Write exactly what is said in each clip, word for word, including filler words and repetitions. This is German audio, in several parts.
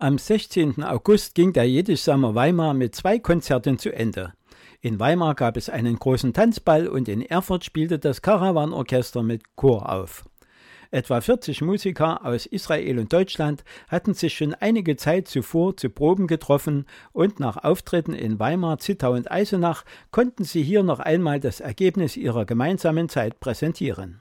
Am sechzehnten August ging der Jiddisch Sommer Weimar mit zwei Konzerten zu Ende. In Weimar gab es einen großen Tanzball und in Erfurt spielte das Karawan-Orchester mit Chor auf. Etwa vierzig Musiker aus Israel und Deutschland hatten sich schon einige Zeit zuvor zu Proben getroffen und nach Auftritten in Weimar, Zittau und Eisenach konnten sie hier noch einmal das Ergebnis ihrer gemeinsamen Zeit präsentieren.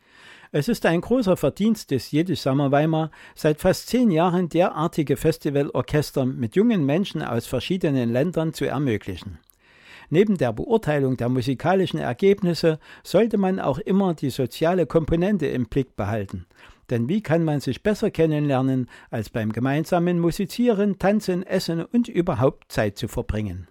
Es ist ein großer Verdienst des Jiddisch Sommer Weimar, seit fast zehn Jahren derartige Festivalorchester mit jungen Menschen aus verschiedenen Ländern zu ermöglichen. Neben der Beurteilung der musikalischen Ergebnisse sollte man auch immer die soziale Komponente im Blick behalten. Denn wie kann man sich besser kennenlernen, als beim gemeinsamen Musizieren, Tanzen, Essen und überhaupt Zeit zu verbringen?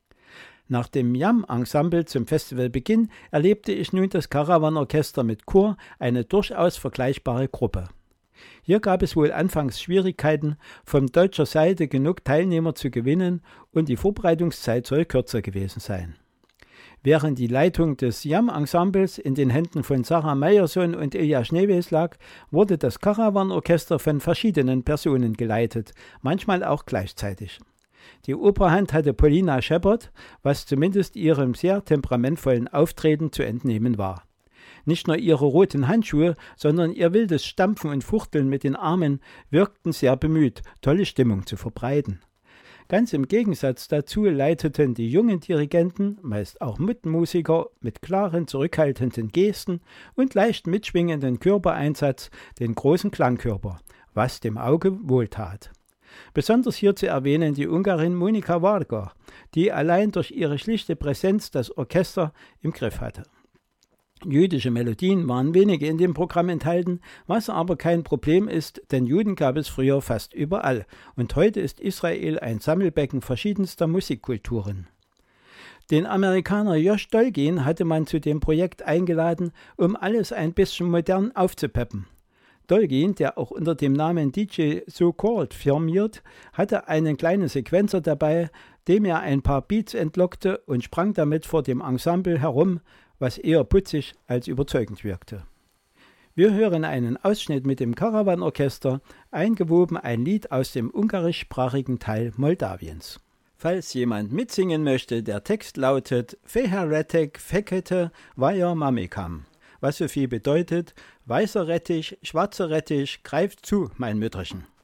Nach dem Yam-Ensemble zum Festivalbeginn erlebte ich nun das Karawan-Orchester mit Chor, eine durchaus vergleichbare Gruppe. Hier gab es wohl anfangs Schwierigkeiten, von deutscher Seite genug Teilnehmer zu gewinnen und die Vorbereitungszeit soll kürzer gewesen sein. Während die Leitung des Yam-Ensembles in den Händen von Sarah Meyersohn und Ilja Schneewes lag, wurde das Karawan-Orchester von verschiedenen Personen geleitet, manchmal auch gleichzeitig. Die Oberhand hatte Paulina Shepard, was zumindest ihrem sehr temperamentvollen Auftreten zu entnehmen war. Nicht nur ihre roten Handschuhe, sondern ihr wildes Stampfen und Fuchteln mit den Armen wirkten sehr bemüht, tolle Stimmung zu verbreiten. Ganz im Gegensatz dazu leiteten die jungen Dirigenten, meist auch Muttenmusiker, mit klaren, zurückhaltenden Gesten und leicht mitschwingenden Körpereinsatz den großen Klangkörper, was dem Auge wohltat. Besonders hier zu erwähnen die Ungarin Monika Varga, die allein durch ihre schlichte Präsenz das Orchester im Griff hatte. Jüdische Melodien waren wenige in dem Programm enthalten, was aber kein Problem ist, denn Juden gab es früher fast überall und heute ist Israel ein Sammelbecken verschiedenster Musikkulturen. Den Amerikaner Josh Dolgin hatte man zu dem Projekt eingeladen, um alles ein bisschen modern aufzupeppen. Dolgin, der auch unter dem Namen D J So Called firmiert, hatte einen kleinen Sequenzer dabei, dem er ein paar Beats entlockte und sprang damit vor dem Ensemble herum, was eher putzig als überzeugend wirkte. Wir hören einen Ausschnitt mit dem Karawan-Orchester, eingewoben ein Lied aus dem ungarischsprachigen Teil Moldawiens. Falls jemand mitsingen möchte, der Text lautet Feheretek fekete vaya mamikam, was so viel bedeutet, weißer Rettich, schwarzer Rettich, greift zu, mein Mütterchen.